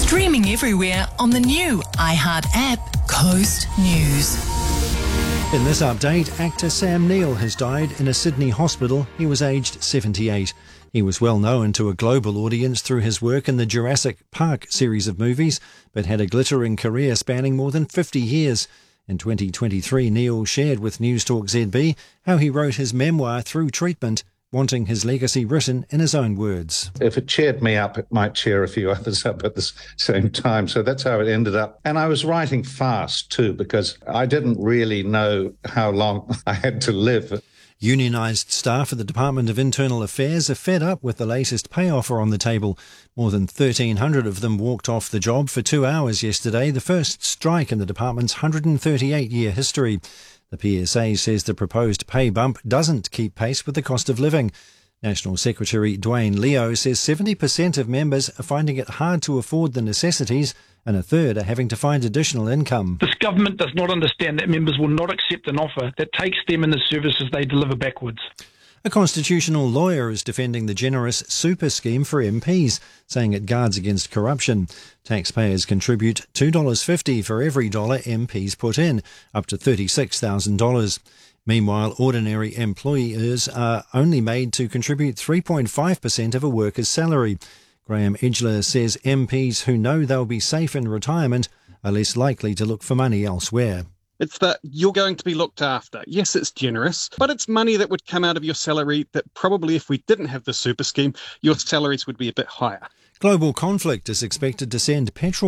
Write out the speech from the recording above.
Streaming everywhere on the new iHeart app, Coast News. In this update, actor Sam Neill has died in a Sydney hospital. He was aged 78. He was well known to a global audience through his work in the Jurassic Park series of movies, but had a glittering career spanning more than 50 years. In 2023, Neill shared with Newstalk ZB how he wrote his memoir through treatment, wanting his legacy written in his own words. If it cheered me up, it might cheer a few others up at the same time. So that's how it ended up. And I was writing fast too, because I didn't really know how long I had to live. Unionised staff at the Department of Internal Affairs are fed up with the latest pay offer on the table. More than 1,300 of them walked off the job for 2 hours yesterday, the first strike in the department's 138-year history. The PSA says the proposed pay bump doesn't keep pace with the cost of living. National Secretary Dwayne Leo says 70% of members are finding it hard to afford the necessities and a third are having to find additional income. This government does not understand that members will not accept an offer that takes them and the services they deliver backwards. A constitutional lawyer is defending the generous super scheme for MPs, saying it guards against corruption. Taxpayers contribute $2.50 for every dollar MPs put in, up to $36,000. Meanwhile, ordinary employers are only made to contribute 3.5% of a worker's salary. Graham Edgler says MPs who know they'll be safe in retirement are less likely to look for money elsewhere. It's that you're going to be looked after. Yes, it's generous, but it's money that would come out of your salary that probably if we didn't have the super scheme, your salaries would be a bit higher. Global conflict is expected to send petrol